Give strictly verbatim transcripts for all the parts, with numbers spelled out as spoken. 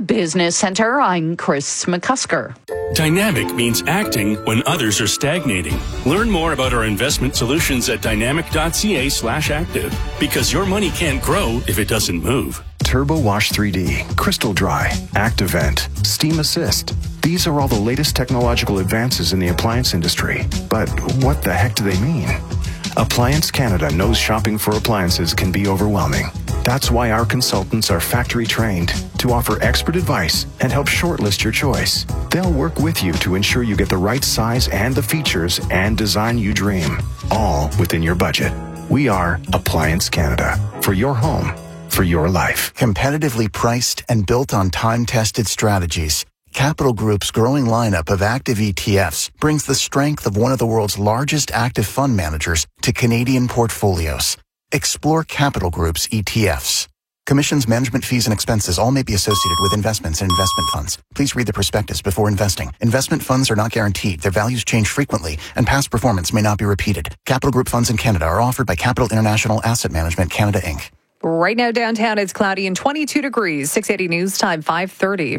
Business Center, I'm Chris McCusker. Dynamic means acting when others are stagnating. Learn more about our investment solutions at dynamic.ca slash active, because your money can't grow if it doesn't move. Turbo Wash three D, Crystal Dry, ActiVent, Steam Assist. These are all the latest technological advances in the appliance industry. But what the heck do they mean? Appliance Canada knows shopping for appliances can be overwhelming. That's why our consultants are factory trained to offer expert advice and help shortlist your choice. They'll work with you to ensure you get the right size and the features and design you dream, all within your budget. We are Appliance Canada, for your home, for your life. Competitively priced and built on time-tested strategies, Capital Group's growing lineup of active E T Fs brings the strength of one of the world's largest active fund managers to Canadian portfolios. Explore Capital Group's E T Fs. Commissions, management fees, and expenses all may be associated with investments and investment funds. Please read the prospectus before investing. Investment funds are not guaranteed. Their values change frequently, and past performance may not be repeated. Capital Group funds in Canada are offered by Capital International Asset Management Canada, Incorporated. Right now downtown it's cloudy and twenty-two degrees. six eighty News Time, five thirty.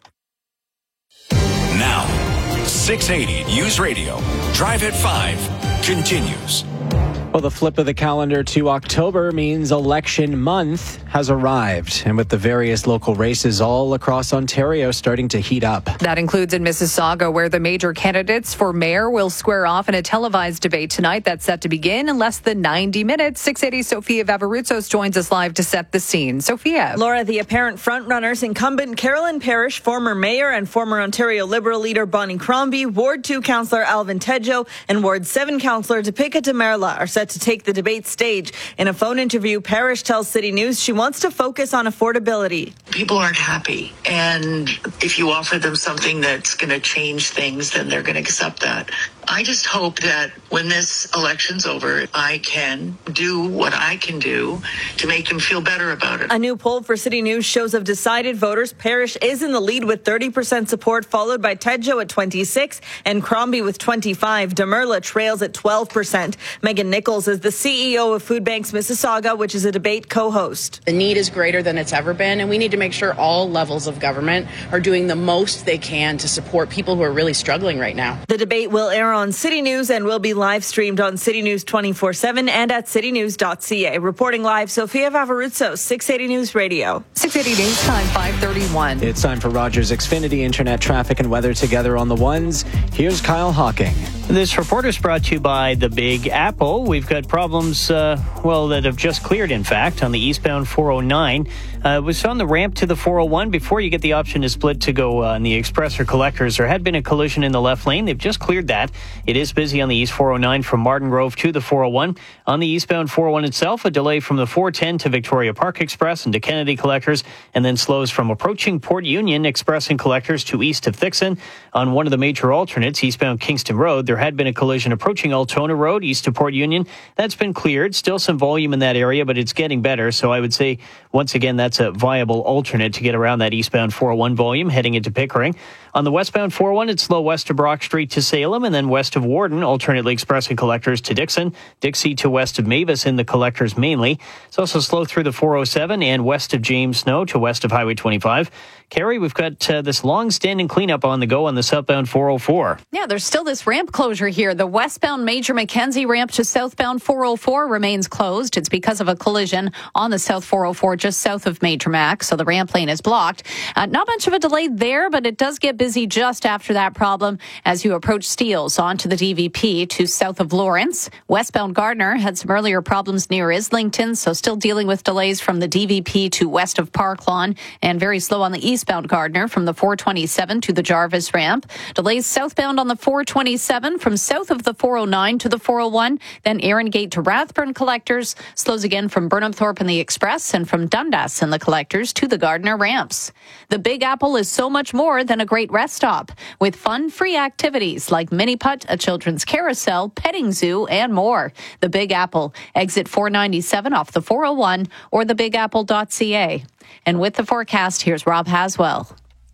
Now, six eighty News Radio, Drive at five, continues. Well, the flip of the calendar to October means election month has arrived, and with the various local races all across Ontario starting to heat up. That includes in Mississauga, where the major candidates for mayor will square off in a televised debate tonight that's set to begin in less than ninety minutes. six eighty Sophia Vavaroutsos joins us live to set the scene. Sophia. Laura, the apparent frontrunners, incumbent Carolyn Parrish, former mayor and former Ontario Liberal leader Bonnie Crombie, Ward two councillor Alvin Tedjo, and Ward seven councillor Topeka Demerla are set to take the debate stage. In a phone interview, Parrish tells City News she wants to focus on affordability. People aren't happy, and if you offer them something that's going to change things, then they're going to accept that. I just hope that when this election's over, I can do what I can do to make them feel better about it. A new poll for City News shows of decided voters, Parrish is in the lead with thirty percent support, followed by Tedjo at twenty-six and Crombie with twenty-five. Demerla trails at twelve percent. Megan Nichols is the C E O of Food Banks Mississauga, which is a debate co-host. The need is greater than it's ever been, and we need to make sure all levels of government are doing the most they can to support people who are really struggling right now. The debate will air on City News and will be live streamed on City News twenty-four seven and at city news dot c a. Reporting live, Sophia Vavaroutsos, six eighty News Radio. six eighty News Time, five thirty-one. It's time for Rogers Xfinity Internet traffic and weather together on the ones. Here's Kyle Hawking. This report is brought to you by the Big Apple. We've got problems, uh, well, that have just cleared, in fact, on the eastbound four oh nine. Uh, it was on the ramp to the four oh one before you get the option to split to go uh, on the express or collectors. There had been a collision in the left lane. They've just cleared that. It is busy on the east four oh nine from Martin Grove to the four oh one. On the eastbound four oh one itself, a delay from the four ten to Victoria Park Express and to Kennedy Collectors, and then slows from approaching Port Union Express and Collectors to east of Thixon. On one of the major alternates, eastbound Kingston Road, there had been a collision approaching Altona Road east of Port Union. That's been cleared. Still some volume in that area, but it's getting better. So I would say, once again, that's a viable alternate to get around that eastbound four oh one volume heading into Pickering. On the westbound four oh one, it's slow west of Brock Street to Salem, and then west of Warden, alternately Express and Collectors to Dixon. Dixie to west of Mavis in the Collectors mainly. It's also slow through the four oh seven and west of James Snow to west of Highway twenty-five. Carrie, we've got uh, this long-standing cleanup on the go on the southbound four oh four. Yeah, there's still this ramp closure here. The westbound Major Mackenzie ramp to southbound four oh four remains closed. It's because of a collision on the south four oh four just south of Major Mac, so the ramp lane is blocked. Uh, not much of a delay there, but it does get busy just after that problem as you approach Steeles onto the D V P to south of Lawrence. Westbound Gardner had some earlier problems near Islington, so still dealing with delays from the D V P to west of Park Lawn, and very slow on the eastbound Gardner from the four twenty-seven to the Jarvis ramp. Delays southbound on the four twenty-seven from south of the four oh nine to the four oh one, then Erin Gate to Rathburn Collectors. Slows again from Burnhamthorpe and the Express, and from Dundas and the Collectors to the Gardner ramps. The Big Apple is so much more than a great rest stop, with fun, free activities like mini putt, a children's carousel, petting zoo, and more. The Big Apple, exit four ninety-seven off the four oh one, or the big apple dot c a. And with the forecast, here's Rob Haswell.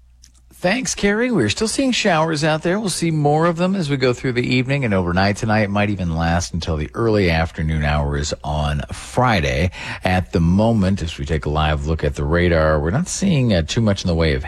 Thanks, Carrie. We're still seeing showers out there. We'll see more of them as we go through the evening and overnight tonight. It might even last until the early afternoon hours on Friday. At the moment, as we take a live look at the radar, we're not seeing uh, too much in the way of